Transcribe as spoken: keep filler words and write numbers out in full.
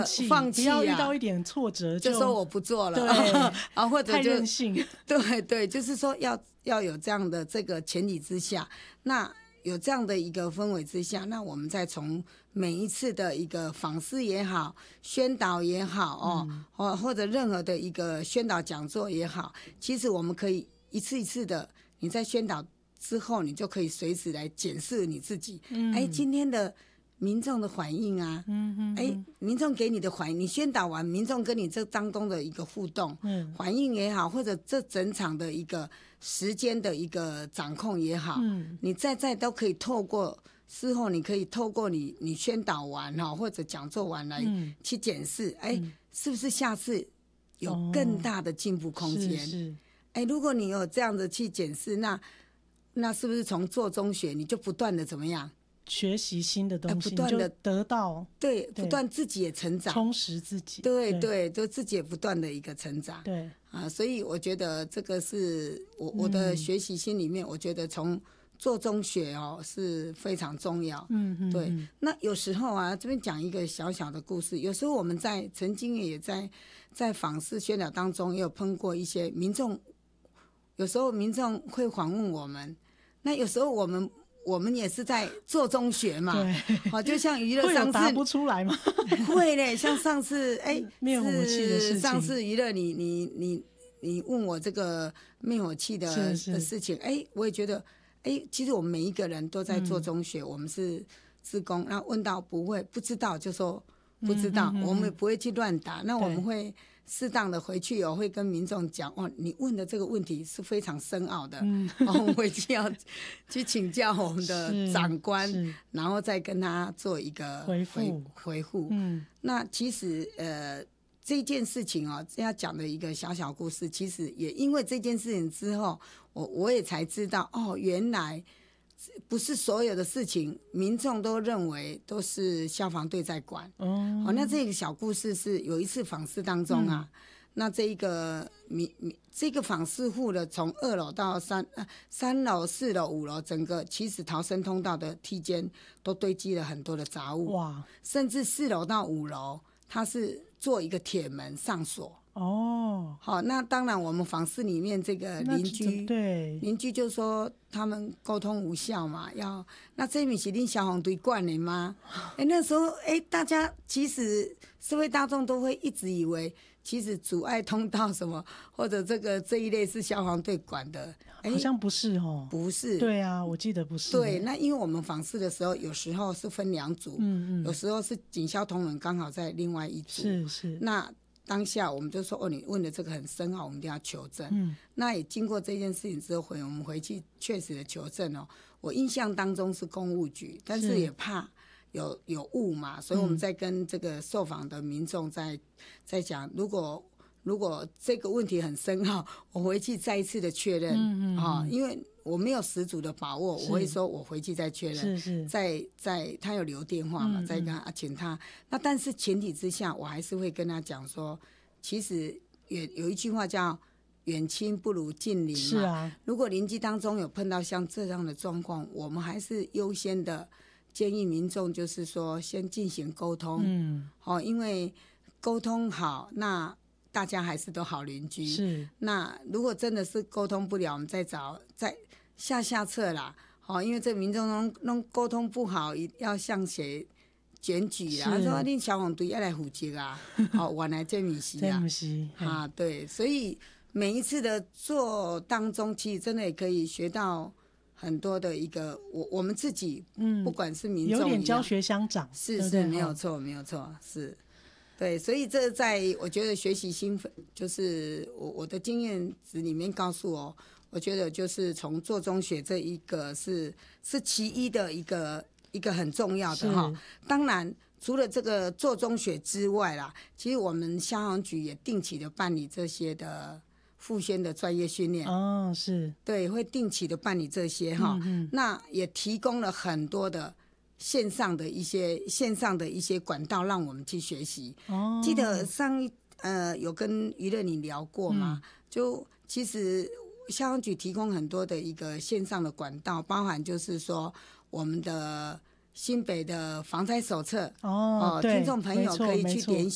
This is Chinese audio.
弃， 放弃、啊， 不要遇到一点挫折 就, 就说我不做了， 对啊，或者就太任性， 对对，就是说要要有这样的这个前提之下，那有这样的一个氛围之下，那我们再从每一次的一个访视也好，宣导也好哦，嗯、或或者任何的一个宣导讲座也好，其实我们可以一次一次的，你在宣导之后，你就可以随时来检视你自己，嗯、哎，今天的民众的反应啊，嗯嗯，哎，民众给你的反应，你宣导完，民众跟你这当中的一个互动，嗯，反应也好，或者这整场的一个时间的一个掌控也好，嗯，你再再都可以透过事后，你可以透过你你宣导完哈，或者讲座完来去检视，哎、嗯，是不是下次有更大的进步空间？哦、是，哎，如果你有这样的去检视，那那是不是从做中学，你就不断的怎么样？ 学习新的东西， 不断的得到， 对，不断自己也成长， 充实自己， 对对，就自己也不断的一个成长， 对啊，所以我觉得这个是我我的学习心里面，嗯、我觉得从做中学哦是非常重要，嗯嗯，对。那有时候啊，这边讲一个小小的故事，有时候我们在曾经也在在访视宣导当中，也有碰过一些民众，有时候民众会访问我们，那有时候我们。我们也是在做中学嘛，好，就像娱乐上次会有答不出来吗？ 会嘞，像上次哎， 灭火器的事情， 上次娱乐你你你你问我这个灭火器的是是的事情，哎，我也觉得，哎，其实我们每一个人都在做中学，嗯、我们是志工，那问到不会不知道就说不知道，嗯、哼哼我们也不会去乱答，那我们会。适当的回去我会跟民众讲，哦，你问的这个问题是非常深奥的，嗯，我们回去要去请教我们的长官，然后再跟他做一个回复回复。嗯，那其实呃这件事情哦，要讲的一个小小故事，其实也因为这件事情之后，我我也才知道，哦，原来。不是所有的事情，民众都认为都是消防队在管。哦，哦那这个小故事是有一次访视当中啊，嗯、那这一个民这个访视户的从二楼到三三楼、四楼、五楼，整个其实逃生通道的梯间都堆积了很多的杂物。哇！甚至四楼到五楼，它是做一个铁门上锁。哦，好，那当然，我们访视里面这个邻居， 对邻居就说他们沟通无效嘛，要那这不是恁消防队管的吗？哎，那时候哎，大家其实社会大众都会一直以为，其实阻碍通道什么或者这个这一类是消防队管的， 好像不是哦， 不是， 对啊，我记得不是。 对，那因为我们访视的时候，有时候是分两组，嗯嗯，有时候是警消同仁刚好在另外一组， 是是， 那。当下我们就说哦，你问的这个很深奥，我们一定要求证。嗯，那也经过这件事情之后，回我们回去确实的求证哦。我印象当中是公务局，但是也怕有有误嘛，所以我们在跟这个受访的民众在在讲，如果如果这个问题很深奥，我回去再一次的确认，嗯嗯，啊、哦，因为我没有十足的把握，我会说我回去再确认， 是是， 再再他有留电话嘛，嗯嗯再跟他请他。那但是前提之下，我还是会跟他讲说，其实也有一句话叫远亲不如近邻嘛。 是啊， 如果邻居当中有碰到像这样的状况，我们还是优先的建议民众就是说先进行沟通，嗯，哦，因为沟通好，那大家还是都好邻居。 是， 那如果真的是沟通不了，我们再找再下下策啦。哦，因为这民众拢拢沟通不好，要向谁检举啦？他说恁消防队要来负责啊。哦，原来这不是啊， 这不是啊，对，所以每一次的做当中，其实真的也可以学到很多的一个我我们自己，嗯，不管是民众有点教学相长， 是是，没有错，没有错，是。对，所以这在我觉得学习新就是我我的经验值里面告诉我，我觉得就是从做中学这一个是是其一的一个一个很重要的哈。当然，除了这个做中学之外啦，其实我们消防局也定期的办理这些的复宣的专业训练。 哦，是， 对，会定期的办理这些哈、嗯嗯。那也提供了很多的。线上的一些线上的一些管道让我们去学习。哦，记得上一呃有跟娱乐你聊过嘛、嗯？就其实消防局提供很多的一个线上的管道，包含就是说我们的新北的防灾手册。 哦， 听众朋友可以去点